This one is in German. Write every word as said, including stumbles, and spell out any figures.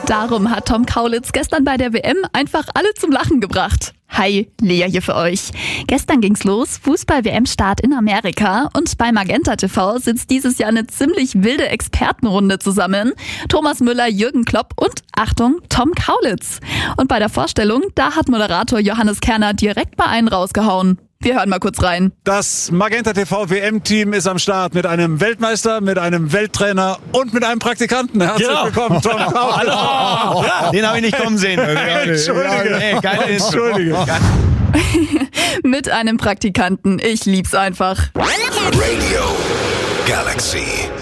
Darum hat Tom Kaulitz gestern bei der W M einfach alle zum Lachen gebracht. Hi, Lea hier für euch. Gestern ging's los, Fußball-W M-Start in Amerika und bei Magenta T V sitzt dieses Jahr eine ziemlich wilde Expertenrunde zusammen. Thomas Müller, Jürgen Klopp und, Achtung, Tom Kaulitz. Und bei der Vorstellung, da hat Moderator Johannes Kerner direkt mal einen rausgehauen. Wir hören mal kurz rein. Das Magenta T V W M-Team ist am Start mit einem Weltmeister, mit einem Welttrainer und mit einem Praktikanten. Herzlich genau. willkommen, Tom Kaulitz. Hallo. Ja, den habe ich nicht kommen sehen. Entschuldige. Hey, geile Entschuldige. Mit einem Praktikanten. Ich lieb's einfach. Radio Galaxy.